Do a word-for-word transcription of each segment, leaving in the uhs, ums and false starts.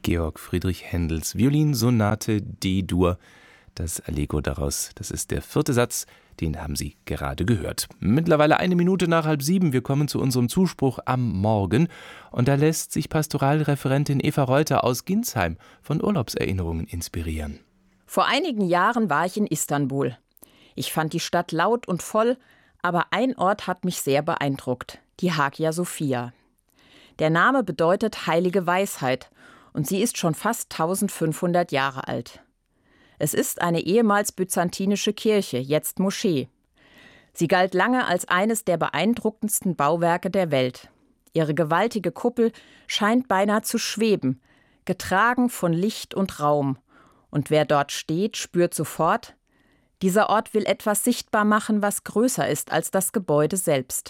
Georg Friedrich Händels Violinsonate D-Dur. Das Allegro daraus, das ist der vierte Satz, den haben Sie gerade gehört. Mittlerweile eine Minute nach halb sieben, wir kommen zu unserem Zuspruch am Morgen. Und da lässt sich Pastoralreferentin Eva Reuter aus Ginsheim von Urlaubserinnerungen inspirieren. Vor einigen Jahren war ich in Istanbul. Ich fand die Stadt laut und voll, aber ein Ort hat mich sehr beeindruckt, die Hagia Sophia. Der Name bedeutet heilige Weisheit und sie ist schon fast eintausendfünfhundert Jahre alt. Es ist eine ehemals byzantinische Kirche, jetzt Moschee. Sie galt lange als eines der beeindruckendsten Bauwerke der Welt. Ihre gewaltige Kuppel scheint beinahe zu schweben, getragen von Licht und Raum. Und wer dort steht, spürt sofort, dieser Ort will etwas sichtbar machen, was größer ist als das Gebäude selbst.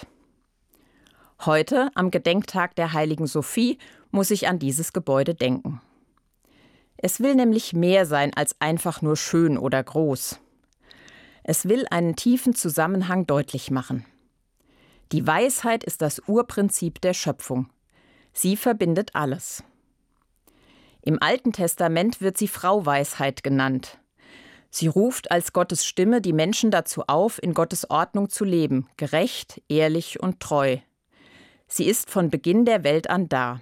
Heute, am Gedenktag der heiligen Sophie, muss ich an dieses Gebäude denken. Es will nämlich mehr sein als einfach nur schön oder groß. Es will einen tiefen Zusammenhang deutlich machen. Die Weisheit ist das Urprinzip der Schöpfung. Sie verbindet alles. Im Alten Testament wird sie Frau Weisheit genannt. Sie ruft als Gottes Stimme die Menschen dazu auf, in Gottes Ordnung zu leben, gerecht, ehrlich und treu. Sie ist von Beginn der Welt an da.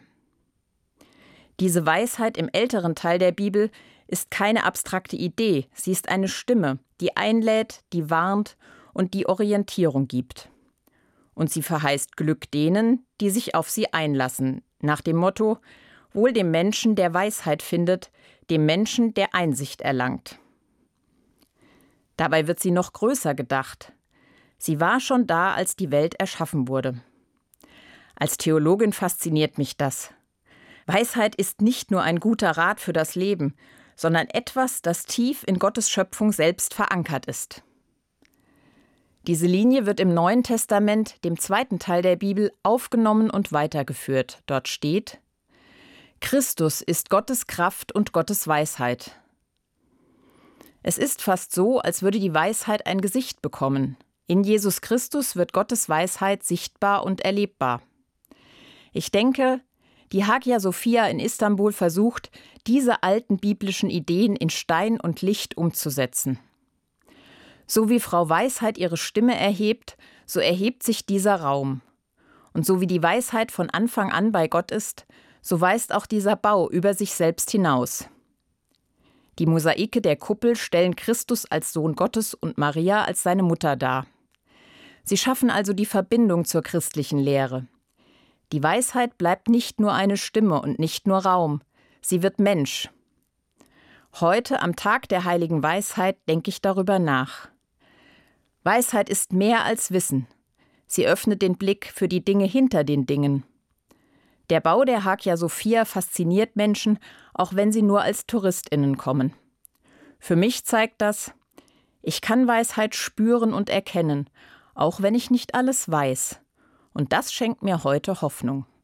Diese Weisheit im älteren Teil der Bibel ist keine abstrakte Idee, sie ist eine Stimme, die einlädt, die warnt und die Orientierung gibt. Und sie verheißt Glück denen, die sich auf sie einlassen, nach dem Motto: Wohl dem Menschen, der Weisheit findet, dem Menschen, der Einsicht erlangt. Dabei wird sie noch größer gedacht. Sie war schon da, als die Welt erschaffen wurde. Als Theologin fasziniert mich das. Weisheit ist nicht nur ein guter Rat für das Leben, sondern etwas, das tief in Gottes Schöpfung selbst verankert ist. Diese Linie wird im Neuen Testament, dem zweiten Teil der Bibel, aufgenommen und weitergeführt. Dort steht: Christus ist Gottes Kraft und Gottes Weisheit. Es ist fast so, als würde die Weisheit ein Gesicht bekommen. In Jesus Christus wird Gottes Weisheit sichtbar und erlebbar. Ich denke, die Hagia Sophia in Istanbul versucht, diese alten biblischen Ideen in Stein und Licht umzusetzen. So wie Frau Weisheit ihre Stimme erhebt, so erhebt sich dieser Raum. Und so wie die Weisheit von Anfang an bei Gott ist, so weist auch dieser Bau über sich selbst hinaus. Die Mosaike der Kuppel stellen Christus als Sohn Gottes und Maria als seine Mutter dar. Sie schaffen also die Verbindung zur christlichen Lehre. Die Weisheit bleibt nicht nur eine Stimme und nicht nur Raum, sie wird Mensch. Heute, am Tag der heiligen Weisheit, denke ich darüber nach. Weisheit ist mehr als Wissen. Sie öffnet den Blick für die Dinge hinter den Dingen. Der Bau der Hagia Sophia fasziniert Menschen, auch wenn sie nur als TouristInnen kommen. Für mich zeigt das, ich kann Weisheit spüren und erkennen, auch wenn ich nicht alles weiß. Und das schenkt mir heute Hoffnung.